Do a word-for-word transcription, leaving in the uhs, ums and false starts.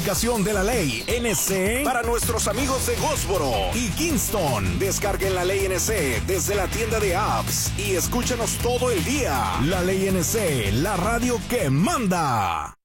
aplicación de La Ley N C para nuestros amigos de Gósboro y Kingston. Descarguen La Ley N C desde la tienda de apps y escúchanos todo el día. La Ley N C, la radio que manda.